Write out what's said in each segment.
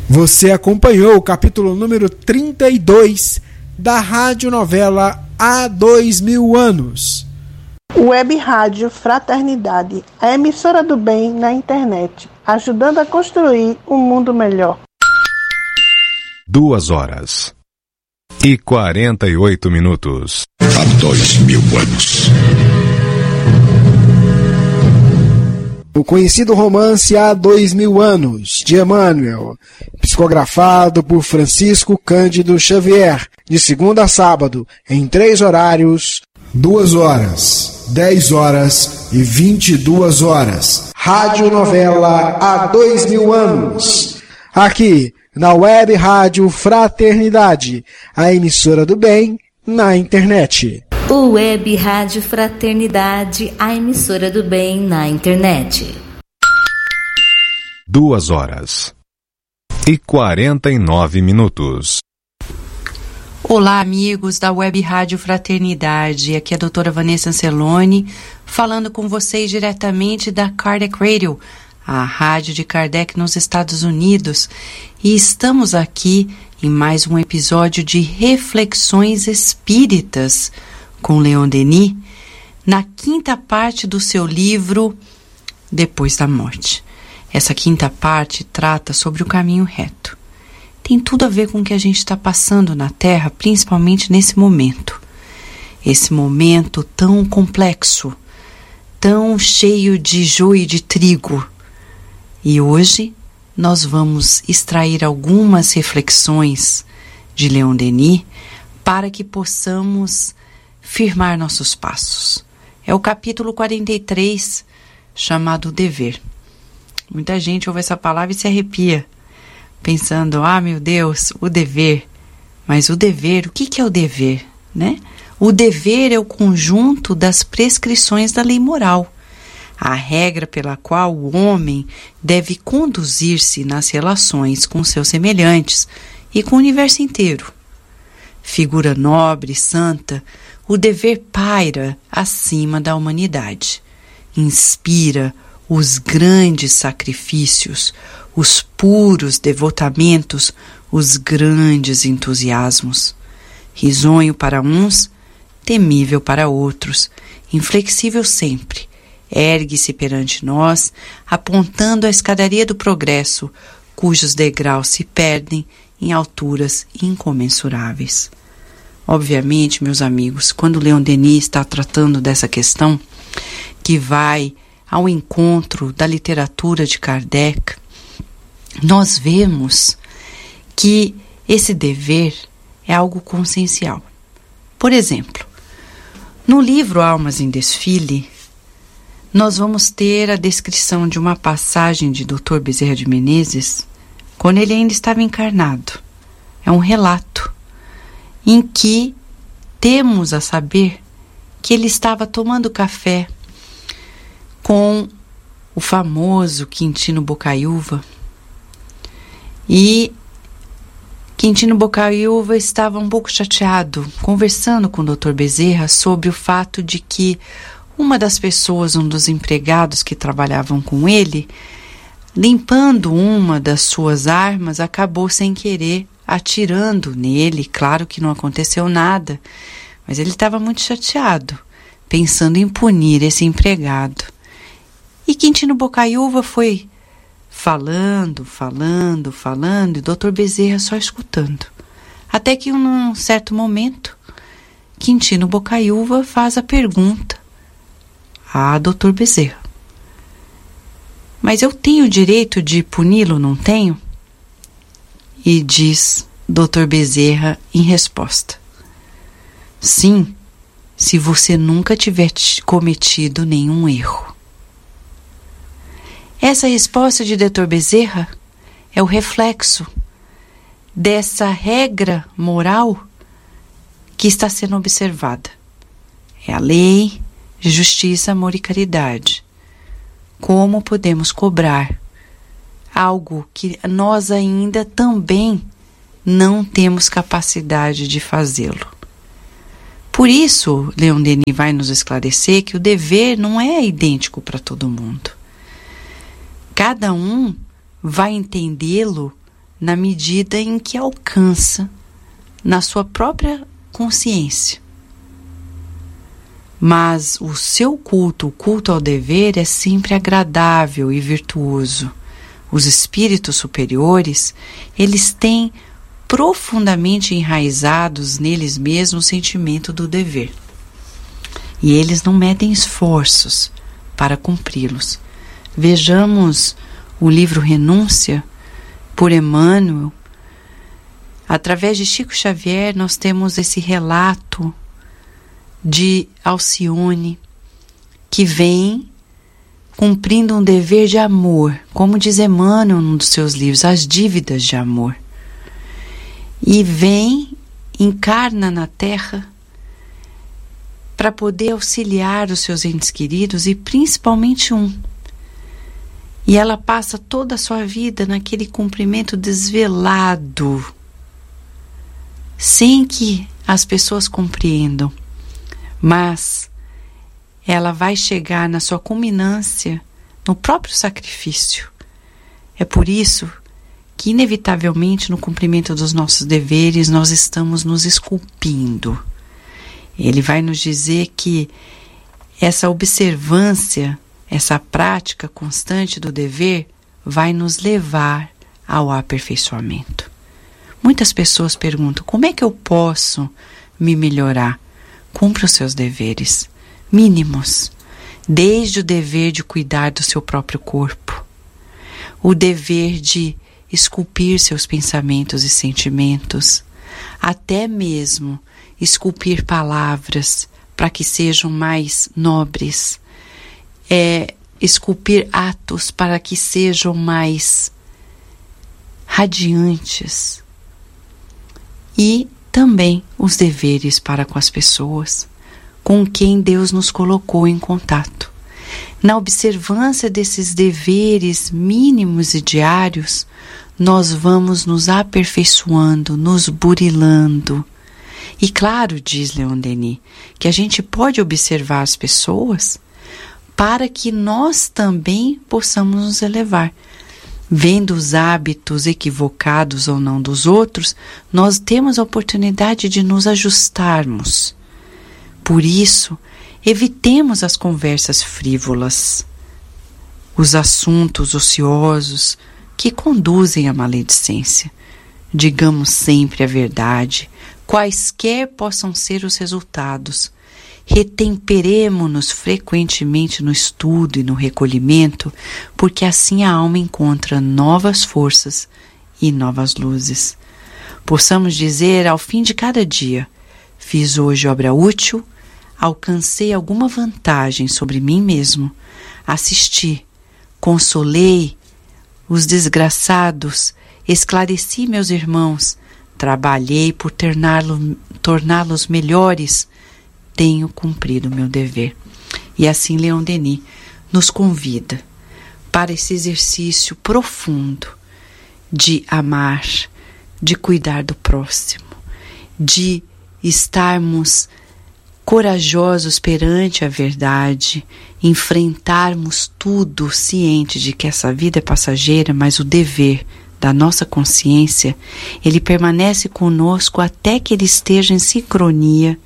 Você acompanhou o capítulo número 32 da radionovela Há 2000 anos. Web Rádio Fraternidade, a emissora do bem na internet, ajudando a construir um mundo melhor. 2h48. Há 2000 anos. O conhecido romance Há 2000 anos, de Emmanuel, psicografado por Francisco Cândido Xavier, de segunda a sábado, em 3 horários, 2 horas, 10 horas e 22 horas. Radionovela Há 2000 anos. Aqui, na Web Rádio Fraternidade, a emissora do bem na internet. O Web Rádio Fraternidade, a emissora do bem na internet. 2h49. Olá, amigos da Web Rádio Fraternidade. Aqui é a doutora Vanessa Anceloni, falando com vocês diretamente da Kardec Radio, a rádio de Kardec nos Estados Unidos. E estamos aqui em mais um episódio de Reflexões Espíritas com Leon Denis, na 5ª parte do seu livro Depois da Morte. Essa 5ª parte trata sobre o caminho reto. Tem tudo a ver com o que a gente está passando na Terra, principalmente nesse momento. Esse momento tão complexo, tão cheio de joio e de trigo. E hoje nós vamos extrair algumas reflexões de Leon Denis para que possamos firmar nossos passos. É o capítulo 43, chamado Dever. Muita gente ouve essa palavra e se arrepia, pensando, meu Deus, o dever. Mas o dever, o que é o dever, né? O dever é o conjunto das prescrições da lei moral, a regra pela qual o homem deve conduzir-se nas relações com seus semelhantes e com o universo inteiro. Figura nobre e santa, o dever paira acima da humanidade, inspira os grandes sacrifícios, os puros devotamentos, os grandes entusiasmos. Risonho para uns, temível para outros, inflexível sempre, ergue-se perante nós, apontando a escadaria do progresso, cujos degraus se perdem em alturas incomensuráveis. Obviamente, meus amigos, quando Leon Denis está tratando dessa questão, que vai ao encontro da literatura de Kardec, nós vemos que esse dever é algo consciencial. Por exemplo, no livro Almas em Desfile, nós vamos ter a descrição de uma passagem de Dr. Bezerra de Menezes, quando ele ainda estava encarnado. É um relato em que temos a saber que ele estava tomando café com o famoso Quintino Bocaiúva, e Quintino Bocaiúva estava um pouco chateado, conversando com o Dr. Bezerra sobre o fato de que uma das pessoas, um dos empregados que trabalhavam com ele, limpando uma das suas armas, acabou sem querer atirando nele. Claro que não aconteceu nada, mas ele estava muito chateado, pensando em punir esse empregado. E Quintino Bocaiúva foi falando, e Dr. Bezerra só escutando. Até que num certo momento, Quintino Bocaiúva faz a pergunta a Dr. Bezerra: mas eu tenho o direito de puni-lo, não tenho? E diz Dr. Bezerra em resposta: sim, se você nunca tiver cometido nenhum erro. Essa resposta de Dr. Bezerra é o reflexo dessa regra moral que está sendo observada. É a lei de justiça, amor e caridade. Como podemos cobrar algo que nós ainda também não temos capacidade de fazê-lo? Por isso, Leon Denis vai nos esclarecer que o dever não é idêntico para todo mundo. Cada um vai entendê-lo na medida em que alcança na sua própria consciência. Mas o seu culto, o culto ao dever, é sempre agradável e virtuoso. Os espíritos superiores, eles têm profundamente enraizados neles mesmos o sentimento do dever. E eles não medem esforços para cumpri-los. Vejamos o livro Renúncia, por Emmanuel. Através de Chico Xavier, nós temos esse relato de Alcione, que vem cumprindo um dever de amor, como diz Emmanuel num dos seus livros, As Dívidas de Amor. E vem, encarna na Terra para poder auxiliar os seus entes queridos e principalmente um. E ela passa toda a sua vida naquele cumprimento desvelado, sem que as pessoas compreendam. Mas ela vai chegar na sua culminância no próprio sacrifício. É por isso que, inevitavelmente, no cumprimento dos nossos deveres, nós estamos nos esculpindo. Ele vai nos dizer que essa observância, essa prática constante do dever, vai nos levar ao aperfeiçoamento. Muitas pessoas perguntam: como é que eu posso me melhorar? Cumpra os seus deveres mínimos, desde o dever de cuidar do seu próprio corpo, o dever de esculpir seus pensamentos e sentimentos, até mesmo esculpir palavras para que sejam mais nobres, esculpir atos para que sejam mais radiantes, e também os deveres para com as pessoas com quem Deus nos colocou em contato. Na observância desses deveres mínimos e diários, nós vamos nos aperfeiçoando, nos burilando. E claro, diz Leon Denis, que a gente pode observar as pessoas para que nós também possamos nos elevar. Vendo os hábitos equivocados ou não dos outros, nós temos a oportunidade de nos ajustarmos. Por isso, evitemos as conversas frívolas, os assuntos ociosos que conduzem à maledicência. Digamos sempre a verdade, quaisquer possam ser os resultados. Retemperemo-nos frequentemente no estudo e no recolhimento, porque assim a alma encontra novas forças e novas luzes. Possamos dizer ao fim de cada dia: fiz hoje obra útil, alcancei alguma vantagem sobre mim mesmo, assisti, consolei os desgraçados, esclareci meus irmãos, trabalhei por torná-los melhores, tenho cumprido o meu dever. E assim Leon Denis nos convida para esse exercício profundo de amar, de cuidar do próximo, de estarmos corajosos perante a verdade, enfrentarmos tudo ciente de que essa vida é passageira, mas o dever da nossa consciência, ele permanece conosco até que ele esteja em sincronia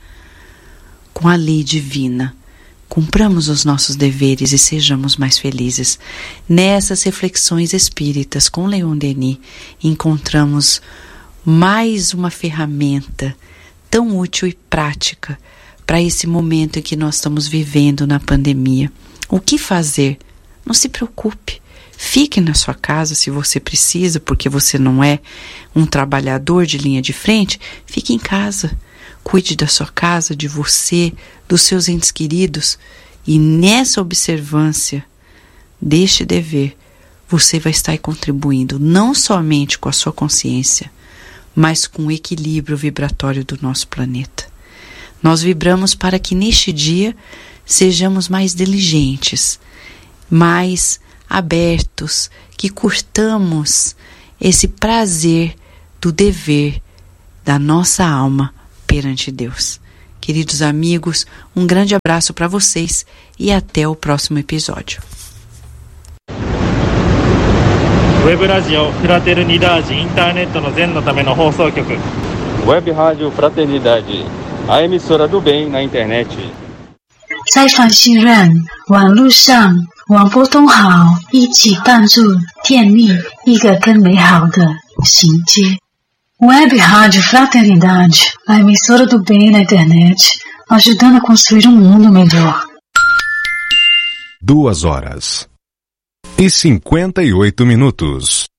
com a lei divina. Cumpramos os nossos deveres e sejamos mais felizes. Nessas reflexões espíritas com Leon Denis, encontramos mais uma ferramenta tão útil e prática para esse momento em que nós estamos vivendo na pandemia. O que fazer? Não se preocupe. Fique na sua casa se você precisa, porque você não é um trabalhador de linha de frente. Fique em casa. Cuide da sua casa, de você, dos seus entes queridos. E nessa observância deste dever, você vai estar contribuindo não somente com a sua consciência, mas com o equilíbrio vibratório do nosso planeta. Nós vibramos para que neste dia sejamos mais diligentes, mais abertos, que curtamos esse prazer do dever da nossa alma perante Deus. Queridos amigos, um grande abraço para vocês e até o próximo episódio. Web ラジオフラテルニダージインターネットの全のための放送局 Web Rádio Fraternidade, a emissora do bem na internet. 在凡信任网络上网播通好，一起帮助建立一个更美好的世界。Web Rádio Fraternidade, a emissora do bem na internet, ajudando a construir um mundo melhor. 2 horas e 58 minutos.